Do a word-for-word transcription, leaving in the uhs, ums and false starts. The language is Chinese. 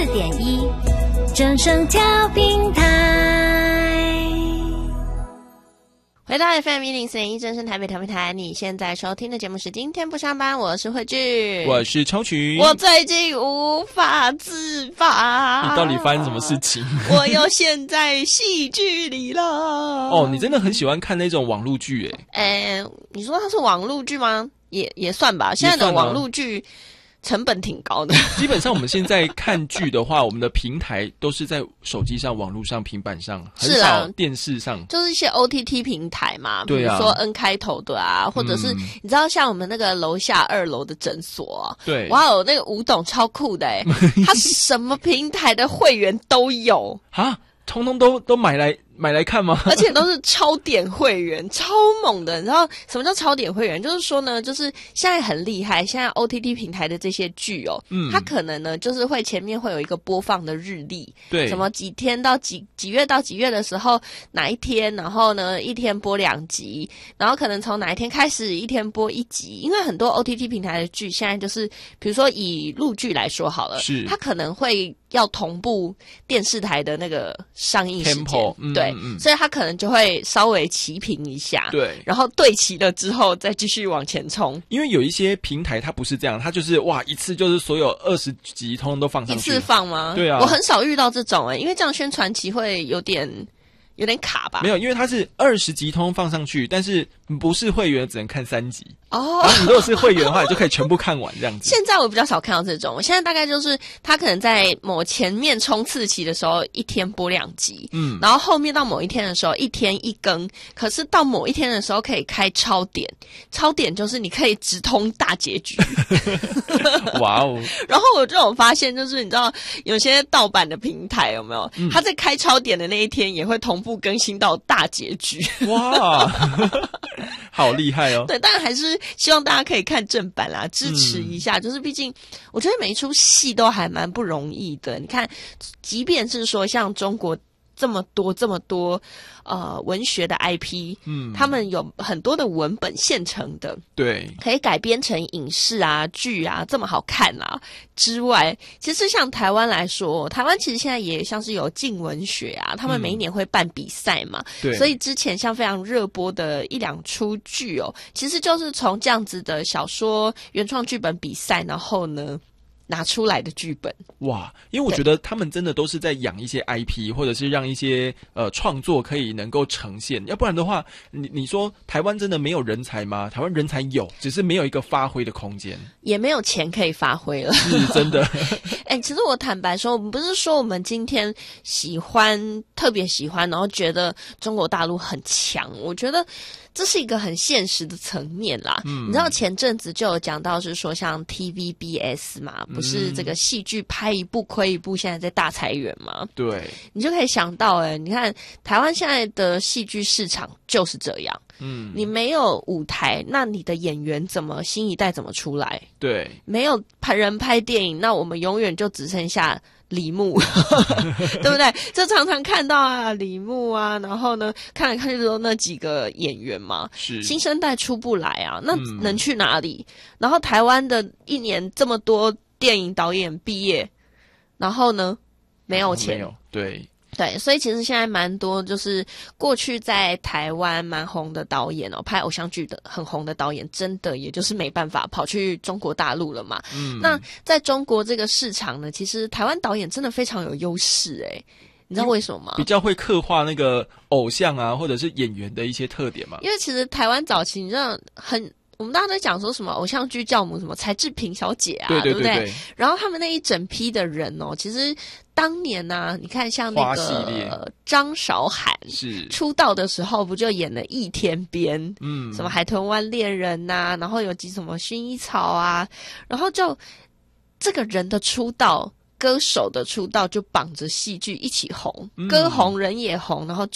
点一，正声调频台。 回到 F M 一零四点一正声台北调频台，你现在收听的节目是今天不上班，我是慧聚， 我是超群。 我最近无法自拔， 你到底发生什么事情？ 我又陷在戏剧里了。 哦，你真的很喜欢看那种网络剧诶。 诶，你说它是网络剧吗？也也算吧，现在的网络剧成本挺高的。 基本上我们现在看剧的话，我们的平台都是在手机上、网络上、平板上，很少电视上， 就是一些 O T T 平台嘛， 对啊， 比如说 N 开头的啊，或者是、嗯、你知道像我们那个楼下二楼的诊所、啊， 对， 哇哦，那个吴董超酷的诶他什么平台的会员都有啊，通通都都买来。买来看吗？ 而且都是超点会员，超猛的。你知道什么叫超点会员？就是说呢，就是现在很厉害，现在 O T T 平台的这些剧哦，嗯，它可能呢就是会前面会有一个播放的日历， 对， 什么几天到几几月到几月的时候哪一天，然后呢一天播两集，然后可能从哪一天开始一天播一集。因为很多 O T T 平台的剧现在就是，比如说以陆剧来说好了， 是它可能会要同步电视台的那个上映时间， Tempo, 嗯、 对。 嗯嗯， 所以他可能就会稍微齐平一下， 对， 然后对齐了之后再继续往前冲。 因为有一些平台它不是这样，它就是哇一次就是所有二十集通通都放上去， 一次放吗？ 对啊， 我很少遇到这种诶、欸，因为这样宣传期会有点有点卡吧？ 没有，因为它是二十集通放上去，但是不是会员只能看三集哦。 然后你如果是会员的话，你就可以全部看完这样子。 现在我比较少看到这种，现在大概就是他可能在某前面冲刺期的时候，一天播两集，嗯，然后后面到某一天的时候，一天一更。可是到某一天的时候，可以开超点，超点就是你可以直通大结局。 哇哦！ 然后我就有发现，就是你知道有些盗版的平台有没有？嗯、他在开超点的那一天也会同步更新到大结局。 哇，好厉害哦！ 对，当然还是希望大家可以看正版啦，支持一下。嗯、就是毕竟我觉得每一出戏都还蛮不容易的。你看，即便是说像中国这么多这么多呃文学的 I P， 嗯，他们有很多的文本现成的， 对， 可以改编成影视啊、剧啊，这么好看啊。之外，其实像台湾来说，台湾其实现在也像是有静文学啊，他们每一年会办比赛嘛，嗯、对，所以之前像非常热播的一两出剧哦，其实就是从这样子的小说原创剧本比赛，然后呢拿出来的剧本。 哇，因为我觉得他们真的都是在养一些 I P， 或者是让一些呃创作可以能够呈现，要不然的话，你你说台湾真的没有人才吗？台湾人才有，只是没有一个发挥的空间， 也没有钱可以发挥了。 是真的。 哎、欸，其实我坦白说，我们不是说我们今天喜欢特别喜欢，然后觉得中国大陆很强，我觉得这是一个很现实的层面啦。嗯，你知道前阵子就有讲到是说像 T V B S 嘛，不是这个戏剧拍一部亏一部，现在在大裁员吗？ 对， 你就可以想到哎、欸，你看台湾现在的戏剧市场就是这样。嗯，你没有舞台，那你的演员怎么新一代怎么出来？ 对， 没有拍人拍电影，那我们永远就只剩下李牧，对不对？就常常看到啊，李牧啊，然后呢，看来看去都那几个演员嘛， 是新生代出不来啊，那能去哪里？嗯、然后台湾的一年这么多电影导演毕业，然后呢，没有钱， 没有，对。 对，所以其实现在蛮多就是过去在台湾蛮红的导演哦，拍偶像剧的很红的导演，真的也就是没办法跑去中国大陆了嘛。嗯，那在中国这个市场呢，其实台湾导演真的非常有优势诶，你知道为什么吗？ 比较会刻画那个偶像啊，或者是演员的一些特点嘛。 因为其实台湾早期你知道很。我们大家都讲说什么偶像剧教母什么柴智屏小姐啊， 对对对对， 对不对？然后他们那一整批的人哦，其实当年呢、啊，你看像那个张韶涵是出道的时候，不就演了《倚天边》，嗯，什么《海豚湾恋人》呐，然后有几什么薰衣草啊，然后就这个人的出道。歌手的出道就绑着戏剧一起红，嗯、歌红人也红，然后